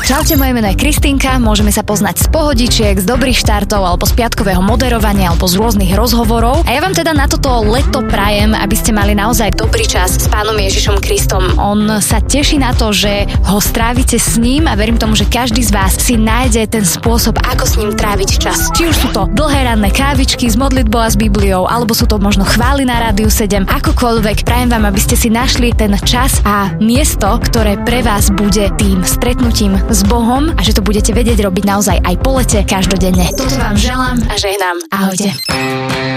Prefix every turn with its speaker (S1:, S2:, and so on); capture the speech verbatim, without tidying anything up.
S1: Čaute, moje meno je Kristýnka, môžeme sa poznať z pohodičiek, z dobrých štartov alebo z piatkového moderovania alebo z rôznych rozhovorov. A ja vám teda na toto leto prajem, aby ste mali naozaj dobrý čas s Pánom Ježišom Kristom. On sa teší na to, že ho strávite s ním a verím tomu, že každý z vás si nájde ten spôsob, ako s ním tráviť čas. Či už sú to dlhé ranné kávičky s modlitbou a s Bibliou, alebo sú to možno chvály na Rádiu sedem, akokoľvek. Prajem vám, aby ste si našli ten čas a miesto, ktoré pre vás bude tým stretnutím s Bohom a že to budete vedieť robiť naozaj aj po lete, každodenne. Toto vám želám a žehnám. Ahojte.